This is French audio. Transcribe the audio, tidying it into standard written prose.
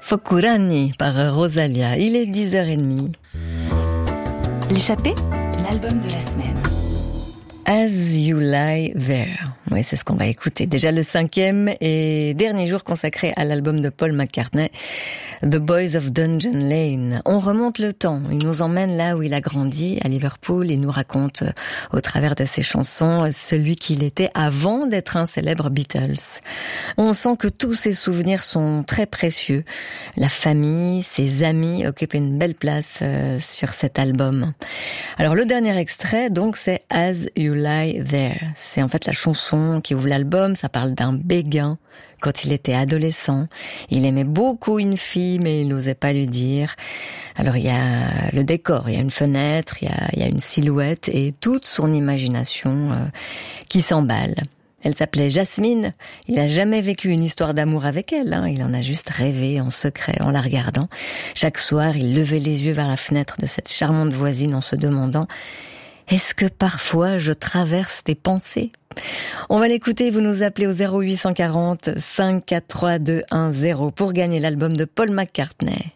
Fokurani par Rosalia. Il est 10h30. L'échappée, l'album de la semaine. As You Lie There. Oui, c'est ce qu'on va écouter. Déjà le 5e et dernier jour consacré à l'album de Paul McCartney, The Boys of Dungeon Lane. On remonte le temps. Il nous emmène là où il a grandi, à Liverpool. Il nous raconte, au travers de ses chansons, celui qu'il était avant d'être un célèbre Beatles. On sent que tous ses souvenirs sont très précieux. La famille, ses amis occupent une belle place sur cet album. Alors le dernier extrait, donc, c'est As You Lie There. C'est en fait la chanson qui ouvre l'album. Ça parle d'un béguin quand il était adolescent. Il aimait beaucoup une fille, mais il n'osait pas lui dire. Alors il y a le décor, il y a une fenêtre, il y a une silhouette et toute son imagination qui s'emballe. Elle s'appelait Jasmine. Il n'a jamais vécu une histoire d'amour avec elle. Il en a juste rêvé en secret en la regardant. Chaque soir, il levait les yeux vers la fenêtre de cette charmante voisine en se demandant « Est-ce que parfois je traverse tes pensées ?» On va l'écouter, vous nous appelez au 0840 543 210 pour gagner l'album de Paul McCartney.